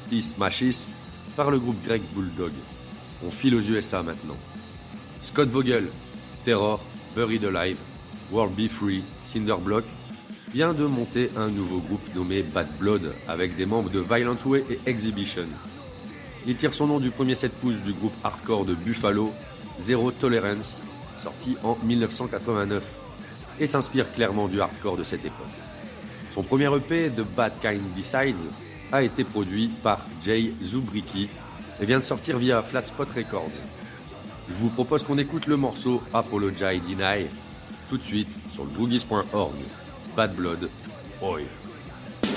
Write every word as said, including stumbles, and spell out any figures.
He Smashes par le groupe grec Bulldog. On file aux U S A maintenant. Scott Vogel, Terror, Buried Alive, World Be Free, Cinderblock, vient de monter un nouveau groupe nommé Bad Blood avec des membres de Violent Way et Exhibition. Il tire son nom du premier sept pouces du groupe hardcore de Buffalo, Zero Tolerance, sorti en dix-neuf cent quatre-vingt-neuf, et s'inspire clairement du hardcore de cette époque. Son premier E P, The Bad Kind Besides, a été produit par Jay Zubricki et vient de sortir via Flatspot Records. Je vous propose qu'on écoute le morceau Apology Deny tout de suite sur le boogies point org. Bad Blood, Oi.